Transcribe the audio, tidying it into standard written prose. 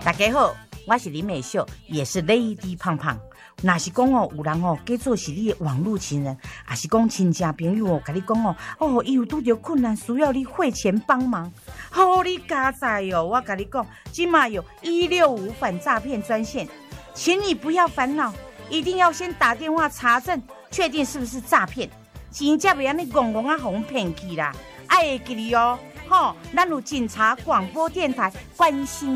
大家好，我是林美秀，也是 Lady 胖胖。若是讲有人假做是你的网络情人，还是讲亲戚朋友跟你讲伊有拄着困难需要你汇钱帮忙，你加载我跟你讲，今嘛有165反诈骗专线，请你不要烦恼，一定要先打电话查证，确定是不是诈骗，钱才袂安尼戆戆红骗去啦，爱会记哩咱有警察广播电台关心